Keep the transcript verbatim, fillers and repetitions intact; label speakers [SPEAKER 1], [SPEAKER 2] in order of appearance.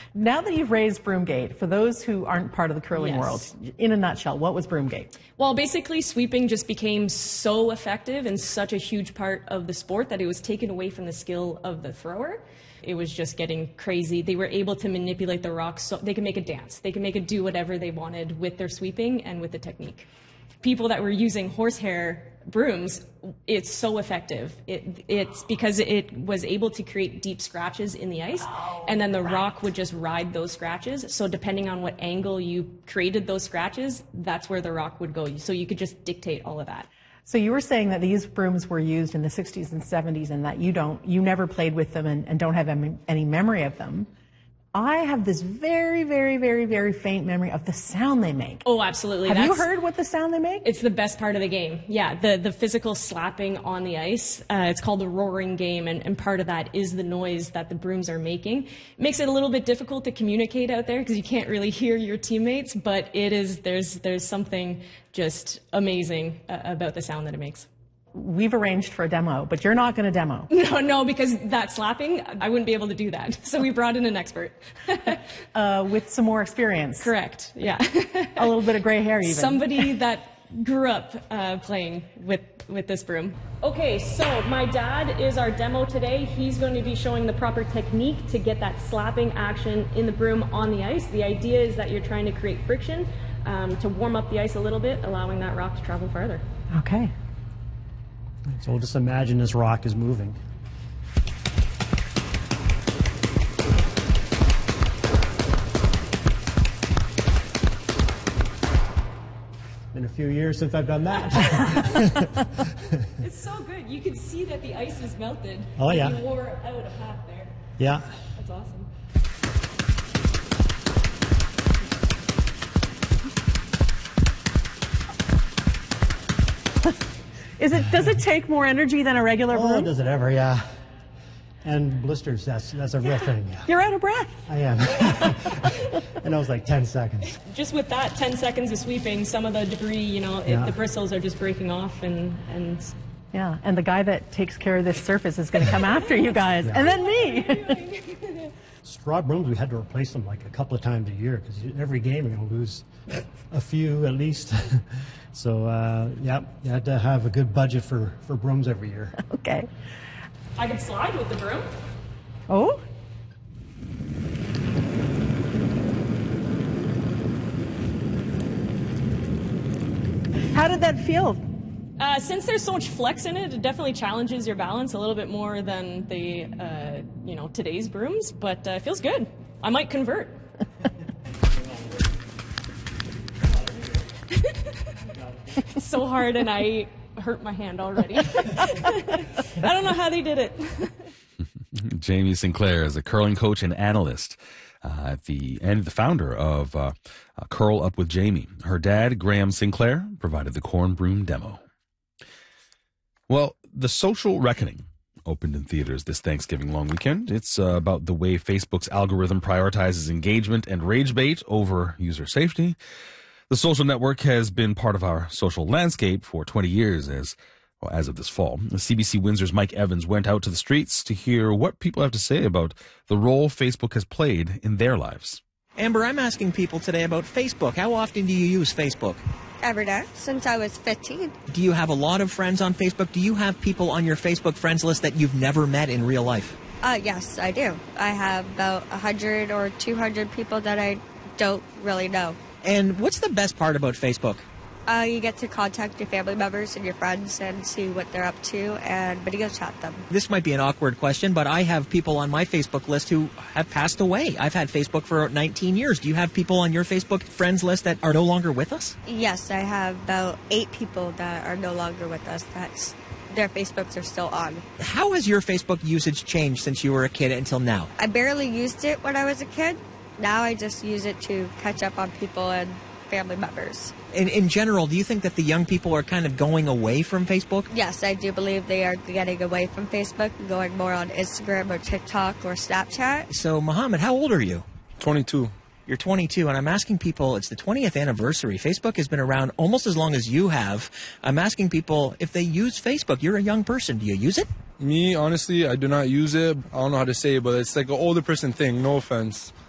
[SPEAKER 1] Now that you've raised Broomgate, for those who aren't part of the curling
[SPEAKER 2] Yes.
[SPEAKER 1] world, in a nutshell, what was Broomgate?
[SPEAKER 2] Well, basically, sweeping just became so effective and such a huge part of the sport that it was taken away from the skill of the thrower. It was just getting crazy. They were able to manipulate the rocks so they could make it dance. They could make it do whatever they wanted with their sweeping and with the technique. People that were using horsehair brooms, it's so effective. It, it's because it was able to create deep scratches in the ice, and then the rock would just ride those scratches. So depending on what angle you created those scratches, that's where the rock would go. So you could just dictate all of that.
[SPEAKER 1] So you were saying that these brooms were used in the sixties and seventies, and that you don't, you never played with them and, and don't have any, any memory of them. I have this very, very, very, very faint memory of the sound they make.
[SPEAKER 2] Oh, absolutely.
[SPEAKER 1] Have
[SPEAKER 2] That's,
[SPEAKER 1] you heard what the sound they make?
[SPEAKER 2] It's the best part of the game. Yeah, the, the physical slapping on the ice. Uh, it's called the roaring game, and, and part of that is the noise that the brooms are making. It makes it a little bit difficult to communicate out there because you can't really hear your teammates, but it is, there's, there's something just amazing uh, about the sound that it makes.
[SPEAKER 1] We've arranged for a demo, but you're not going to demo.
[SPEAKER 2] No, no, because that slapping, I wouldn't be able to do that. So we brought in an expert.
[SPEAKER 1] uh, with some more experience.
[SPEAKER 2] Correct, yeah.
[SPEAKER 1] A little bit of gray hair even.
[SPEAKER 2] Somebody that grew up uh, playing with, with this broom. Okay, so my dad is our demo today. He's going to be showing the proper technique to get that slapping action in the broom on the ice. The idea is that you're trying to create friction um, to warm up the ice a little bit, allowing that rock to travel farther.
[SPEAKER 1] Okay.
[SPEAKER 3] So we'll just imagine this rock is moving. Been a few years since I've done that.
[SPEAKER 2] It's so good. You can see that the ice is melted.
[SPEAKER 3] Oh, yeah.
[SPEAKER 2] You wore out a half there.
[SPEAKER 3] Yeah.
[SPEAKER 2] That's awesome.
[SPEAKER 1] Is it, does it take more energy than a regular
[SPEAKER 3] Oh,
[SPEAKER 1] broom?
[SPEAKER 3] does it ever, yeah. And blisters, that's, that's a real thing. Yeah.
[SPEAKER 1] You're out of breath.
[SPEAKER 3] I am. And that was like ten seconds.
[SPEAKER 2] Just with that ten seconds of sweeping, some of the debris, you know,
[SPEAKER 3] Yeah.
[SPEAKER 2] it, the bristles are just breaking off, and, and
[SPEAKER 1] Yeah, and the guy that takes care of this surface is going to come after you guys,
[SPEAKER 3] Yeah.
[SPEAKER 1] and then me.
[SPEAKER 3] Straw brooms, we had to replace them like a couple of times a year because every game you're going to lose a few at least. So, uh, yeah, you had to have a good budget for, for brooms every year.
[SPEAKER 1] Okay.
[SPEAKER 2] I could slide with the broom.
[SPEAKER 1] Oh? How did that feel?
[SPEAKER 2] Uh, since there's so much flex in it, it definitely challenges your balance a little bit more than the, uh, you know, today's brooms, but uh, it feels good. I might convert. It's so hard, and I hurt my hand already. I don't know how they did it.
[SPEAKER 4] Jamie Sinclair is a curling coach and analyst uh, at the and the founder of uh, uh, Curl Up with Jamie. Her dad, Graham Sinclair, provided the corn broom demo. Well, The Social Reckoning opened in theaters this Thanksgiving long weekend. It's uh, about the way Facebook's algorithm prioritizes engagement and rage bait over user safety. The social network has been part of our social landscape for twenty years as well, as of this fall. C B C Windsor's Mike Evans went out to the streets to hear what people have to say about the role Facebook has played in their lives.
[SPEAKER 5] Amber, I'm asking people today about Facebook. How often do you use Facebook?
[SPEAKER 6] Every day, since I was fifteen.
[SPEAKER 5] Do you have a lot of friends on Facebook? Do you have people on your Facebook friends list that you've never met in real life?
[SPEAKER 6] Uh, yes, I do. I have about one hundred or two hundred people that I don't really know.
[SPEAKER 5] And what's the best part about Facebook?
[SPEAKER 6] Uh, you get to contact your family members and your friends and see what they're up to and video chat them.
[SPEAKER 5] This might be an awkward question, but I have people on my Facebook list who have passed away. I've had Facebook for nineteen years. Do you have people on your Facebook friends list that are no longer with us?
[SPEAKER 6] Yes, I have about eight people that are no longer with us. That's their Facebooks are still on.
[SPEAKER 5] How has your Facebook usage changed since you were a kid until now?
[SPEAKER 6] I barely used it when I was a kid. Now I just use it to catch up on people and family members.
[SPEAKER 5] In, in general, do you think that the young people are kind of going away from Facebook?
[SPEAKER 6] Yes, I do believe they are getting away from Facebook and going more on Instagram or TikTok or Snapchat.
[SPEAKER 5] So, Mohammed, how old are you?
[SPEAKER 7] twenty-two.
[SPEAKER 5] You're twenty-two, and I'm asking people, it's the twentieth anniversary. Facebook has been around almost as long as you have. I'm asking people if they use Facebook. You're a young person. Do you use it?
[SPEAKER 7] Me, honestly, I do not use it. I don't know how to say it, but it's like an older person thing. No offense.